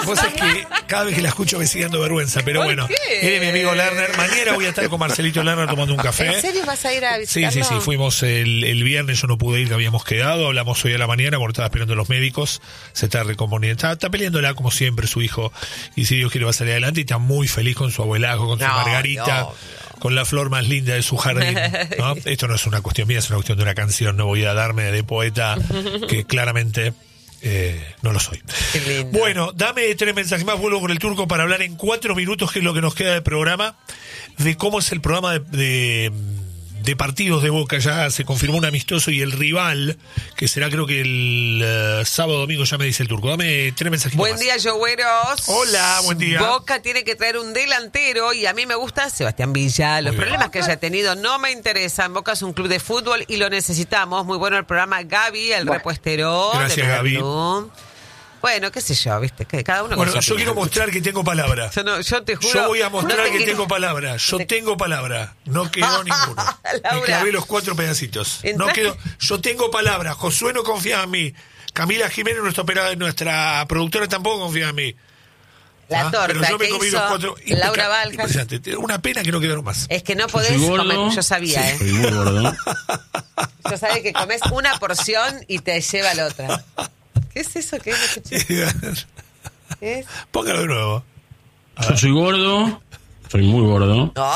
Vos sabés que cada vez que la escucho me sigue dando vergüenza, pero bueno. Él es mi amigo Lerner. Mañana voy a estar con Marcelito Lerner tomando un café. ¿En serio vas a ir a visitarlo? Sí. Fuimos el viernes, yo no pude ir, que habíamos quedado. Hablamos hoy a la mañana, porque estaba esperando a los médicos. Se está recomponiendo. Está peleándola como siempre su hijo. Y si Dios quiere va a salir adelante. Y está muy feliz con su abuelazo, con su Margarita. Con la flor más linda de su jardín, ¿no? Esto no es una cuestión mía, es una cuestión de una canción. No voy a darme de poeta, que claramente no lo soy. Bueno, dame 3 mensajes más. Vuelvo con el Turco para hablar en 4 minutos, que es lo que nos queda de programa, de cómo es el programa de partidos de Boca. Ya se confirmó un amistoso y el rival, que será creo que el sábado domingo, ya me dice el Turco. Dame 3 mensajes Buen más. día, Yogüeros. Hola, buen día. Boca tiene que traer un delantero y a mí me gusta Sebastián Villa. Los problemas que haya tenido no me interesan. Boca es un club de fútbol y lo necesitamos. Muy bueno el programa. Gaby, el repuestero. Gracias, Gaby. Bueno, qué sé yo, viste, que cada uno... Bueno, yo quiero mostrar que tengo palabra. Yo te juro... Yo voy a mostrar que tengo palabra. Yo tengo palabra. No quedó ninguno. Me clavé los 4 pedacitos. No quedó. Yo tengo palabra. Josué no confía en mí. Camila Jiménez, nuestra productora, tampoco confía en mí. La torta pero yo me que comí hizo los 4. Laura Valjas. Una pena que no quedaron más. Es que no podés comer. Yo sabía, sí, soy muy gordo. Yo sabía que comes una porción y te lleva la otra. ¿Qué es eso? ¿Qué es? ¿Qué es? Póngalo de nuevo. Yo soy gordo. Soy muy gordo. No.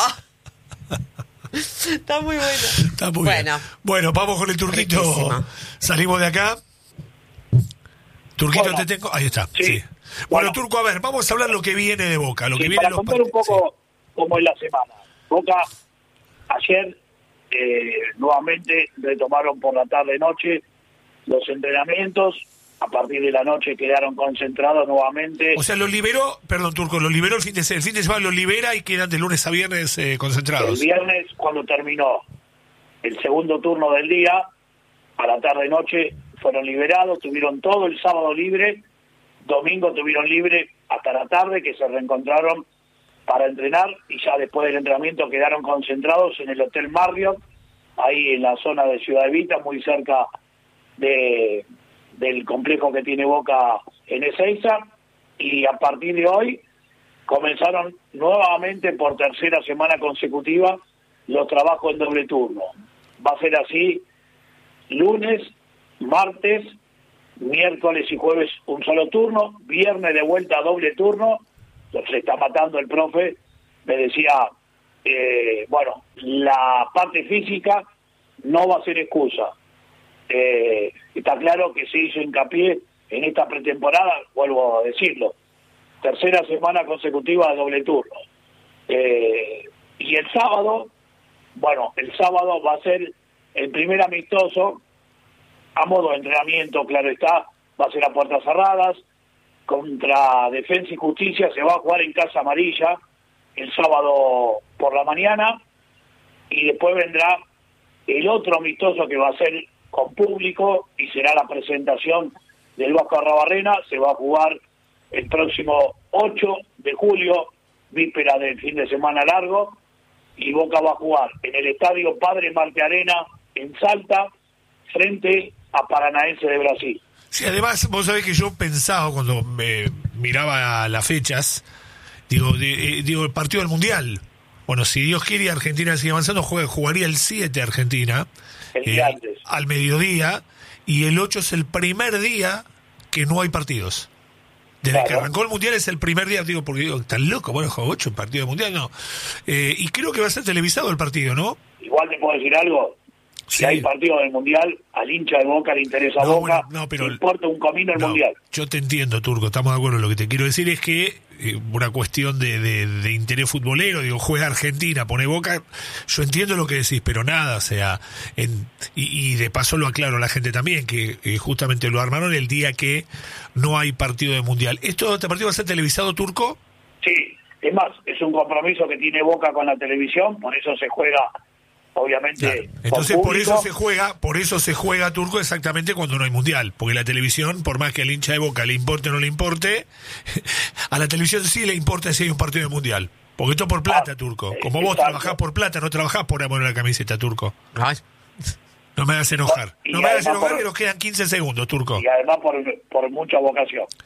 Está muy bueno. Está muy bien. Bueno, vamos con el Turquito. Riquísimo. Salimos de acá. Turquito, Hola. te tengo. Ahí está. Sí. Bueno, Turco, a ver, vamos a hablar lo que viene de Boca. Lo que viene para los contar un poco cómo es la semana. Boca ayer nuevamente retomaron por la tarde-noche los entrenamientos. A partir de la noche quedaron concentrados nuevamente. O sea, los liberó, perdón, Turco, los liberó el fin de semana, los libera y quedan de lunes a viernes concentrados. El viernes, cuando terminó el segundo turno del día, a la tarde-noche fueron liberados, tuvieron todo el sábado libre, domingo tuvieron libre hasta la tarde, que se reencontraron para entrenar, y ya después del entrenamiento quedaron concentrados en el Hotel Marriott, ahí en la zona de Ciudad Evita, muy cerca del complejo que tiene Boca en Ezeiza, y a partir de hoy comenzaron nuevamente por tercera semana consecutiva los trabajos en doble turno. Va a ser así lunes, martes, miércoles y jueves un solo turno, viernes de vuelta doble turno. Se está matando el profe, me decía, bueno, la parte física no va a ser excusa. Está claro que se hizo hincapié en esta pretemporada, vuelvo a decirlo, tercera semana consecutiva de doble turno. Y el sábado, bueno, el sábado va a ser el primer amistoso a modo de entrenamiento, claro está, va a ser a puertas cerradas, contra Defensa y Justicia. Se va a jugar en Casa Amarilla el sábado por la mañana, y después vendrá el otro amistoso que va a ser con público y será la presentación del Vasco Arrabarrena. Se va a jugar el próximo 8 de julio, víspera del fin de semana largo, y Boca va a jugar en el Estadio Padre Marte Arena en Salta, frente a Paranaense de Brasil. Sí, además, vos sabés que yo pensaba cuando me miraba las fechas, digo, el partido del Mundial. Bueno, si Dios quiere y Argentina sigue avanzando, jugaría el 7 Argentina, al mediodía, y el 8 es el primer día que no hay partidos. Desde que arrancó el Mundial es el primer día, digo, porque digo, ¿tan loco? Bueno, juega 8 en partido de Mundial, no. Y creo que va a ser televisado el partido, ¿no? Igual te puedo decir algo. Si hay partido del Mundial, al hincha de Boca le interesa Boca, pero importa un comino el Mundial. Yo te entiendo, Turco, estamos de acuerdo. Lo que te quiero decir es que una cuestión de interés futbolero, digo, juega Argentina, pone Boca, yo entiendo lo que decís, pero nada, o sea, y de paso lo aclaro a la gente también, que justamente lo armaron el día que no hay partido de Mundial. ¿Este partido va a ser televisado, Turco? Sí, es más, es un compromiso que tiene Boca con la televisión, por eso se juega, obviamente. Claro. Entonces por eso se juega, Turco, exactamente cuando no hay Mundial, porque la televisión, por más que al hincha de Boca le importe o no le importe, a la televisión sí le importa si hay un partido de Mundial, porque esto por plata, Turco. Como vos trabajás por plata, no trabajás por amor a la camiseta, Turco. No me hagas enojar. No me hagas enojar, que nos quedan 15 segundos, Turco. Y además por mucha vocación.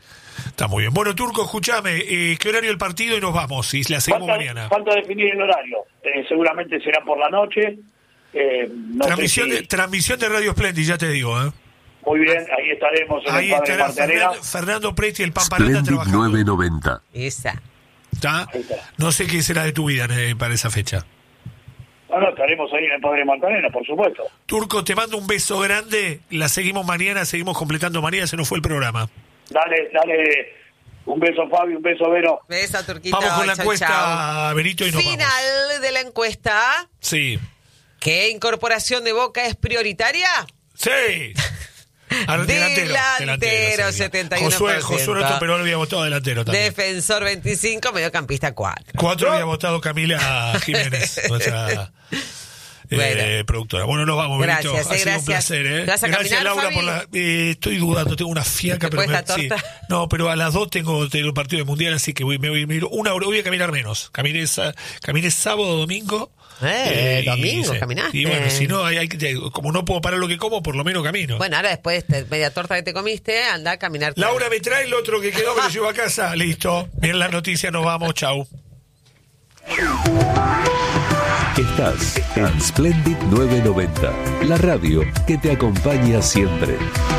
Está muy bien. Bueno, Turco, escuchame, ¿qué horario el partido y nos vamos? Y la seguimos mañana. Falta definir el horario. Seguramente será por la noche. Transmisión de Radio Splendid, ya te digo, ¿eh? Muy bien, ahí estaremos en ahí el Padre estará Fernando Presti y el Pamparata Splendid 990. Esa. ¿Está? No sé qué será de tu vida para esa fecha. No, estaremos ahí en el Padre Martanera, por supuesto. Turco, te mando un beso grande. La seguimos mañana, seguimos completando mañana. Se nos fue el programa. Dale. Un beso, Fabi, un beso, Vero. Beso, Turquito. Vamos con la encuesta, chau. Benito, y nos Final vamos. de la encuesta. Sí. ¿Qué incorporación de Boca es prioritaria? Sí. Delantero, 71%. Josué Roto Perón había votado delantero también. Defensor 25, mediocampista 4. 4 había votado Camila Jiménez, nuestra productora. Bueno, nos vamos, Benito. Gracias, ha sido un placer, ¿eh? ¿Te vas a gracias, caminar, Laura, Fabi? por la... estoy dudando, tengo una fiaca. ¿Te puedes la torta? Sí. No, pero a las 2 tengo el partido del Mundial, así que me voy una hora, voy a caminar menos. Caminé sábado, domingo. Domingo, caminaste. Y bueno, si no, como no puedo parar lo que como, por lo menos camino. Bueno, ahora después de media torta que te comiste, anda a caminar. Laura, me trae el otro que quedó, que lo llevo a casa. Listo. Bien la noticia, nos vamos. Chau. Estás en Splendid 990, la radio que te acompaña siempre.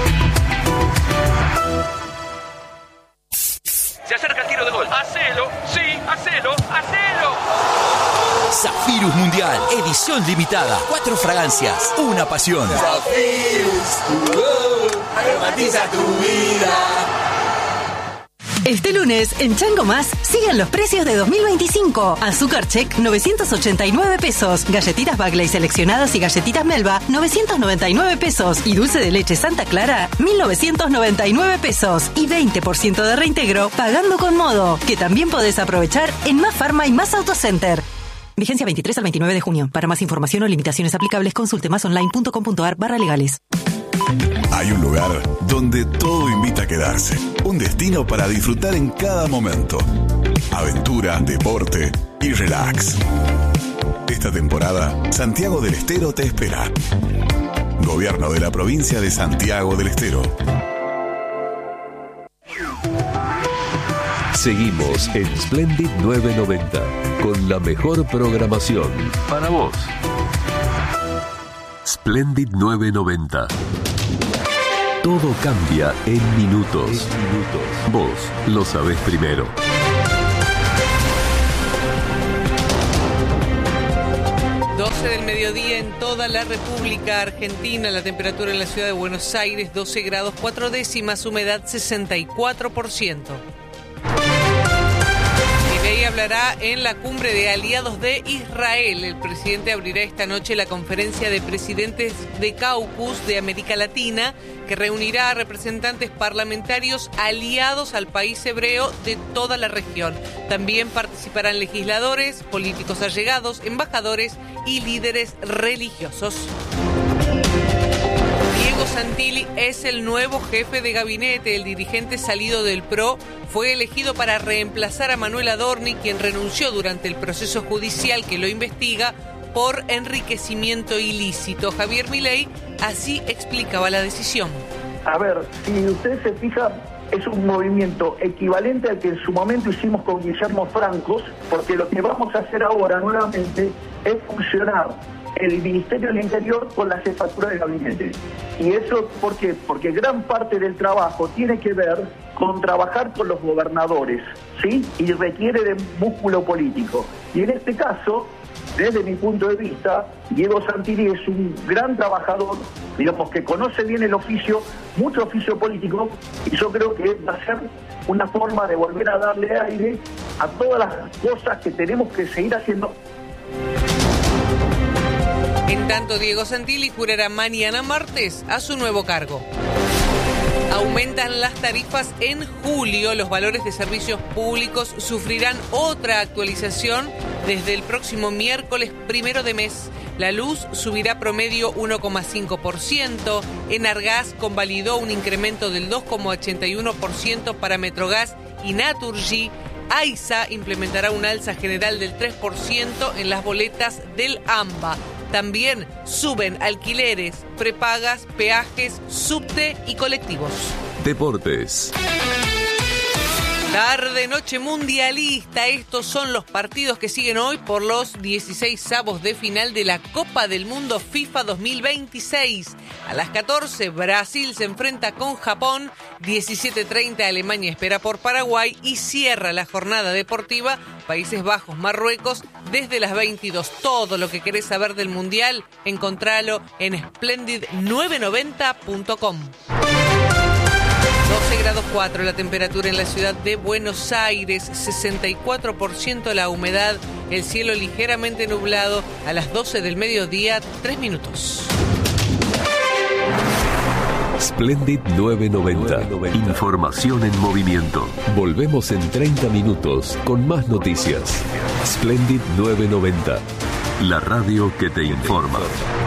Se acerca el tiro de gol. ¡Hacelo! ¡Sí! ¡Hacelo! ¡Hacelo! Zafirus Mundial, edición limitada. 4 fragancias, una pasión. Zafirus, aromatiza tu vida. Este lunes, en Chango Más, siguen los precios de 2025. Azúcar Check, 989 pesos. Galletitas Bagley seleccionadas y galletitas Melba, 999 pesos. Y dulce de leche Santa Clara, 1999 pesos. Y 20% de reintegro, pagando con Modo, que también podés aprovechar en Más Farma y Más Autocenter. Vigencia 23 al 29 de junio. Para más información o limitaciones aplicables, consulte masonline.com.ar/legales. Hay un lugar donde todo invita a quedarse. Un destino para disfrutar en cada momento. Aventura, deporte y relax. Esta temporada, Santiago del Estero te espera. Gobierno de la provincia de Santiago del Estero. Seguimos en Splendid 990 con la mejor programación para vos. Splendid 990. Todo cambia en minutos. Vos lo sabés primero. Del mediodía en toda la República Argentina, la temperatura en la ciudad de Buenos Aires 12 grados 4 décimas, humedad 64%. Milei hablará en la cumbre de aliados de Israel. El presidente abrirá esta noche la conferencia de presidentes de Caucus de América Latina, que reunirá a representantes parlamentarios aliados al país hebreo de toda la región. También participarán legisladores, políticos allegados, embajadores y líderes religiosos. Diego Santilli es el nuevo jefe de gabinete. El dirigente salido del PRO fue elegido para reemplazar a Manuel Adorni, quien renunció durante el proceso judicial que lo investiga por enriquecimiento ilícito. Javier Milei así explicaba la decisión. A ver, si usted se fija, es un movimiento equivalente al que en su momento hicimos con Guillermo Francos, porque lo que vamos a hacer ahora nuevamente es fusionar el Ministerio del Interior con la jefatura de gabinete. ¿Y eso por qué? Porque gran parte del trabajo tiene que ver con trabajar con los gobernadores, ¿sí? Y requiere de músculo político. Y en este caso, desde mi punto de vista, Diego Santilli es un gran trabajador, digamos, que conoce bien el oficio, mucho oficio político, y yo creo que va a ser una forma de volver a darle aire a todas las cosas que tenemos que seguir haciendo. En tanto, Diego Santilli jurará mañana martes a su nuevo cargo. Aumentan las tarifas en julio. Los valores de servicios públicos sufrirán otra actualización desde el próximo miércoles 1 de mes. La luz subirá promedio 1,5%. Enargas convalidó un incremento del 2,81% para Metrogas y Naturgy. AISA implementará un alza general del 3% en las boletas del AMBA. También suben alquileres, prepagas, peajes, subte y colectivos. Deportes. Tarde, noche mundialista. Estos son los partidos que siguen hoy por los 16avos de final de la Copa del Mundo FIFA 2026. A las 14, Brasil se enfrenta con Japón. 17:30, Alemania espera por Paraguay. Y cierra la jornada deportiva Países Bajos, Marruecos, desde las 22. Todo lo que querés saber del Mundial, encontralo en splendid990.com. 12 grados 4 la temperatura en la ciudad de Buenos Aires, 64% la humedad, el cielo ligeramente nublado. A las 12 del mediodía, 3 minutos. Splendid 990. Información en movimiento. Volvemos en 30 minutos con más noticias. Splendid 990. La radio que te informa.